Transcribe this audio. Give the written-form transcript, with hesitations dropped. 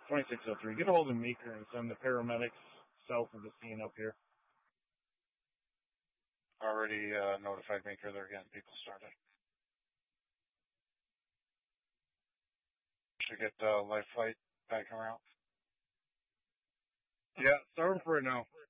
2603. Get a hold of Meeker and send the paramedics south of the scene up here. Already notified Meeker they're getting people started. Should get life flight back around. Yeah, start them for it now.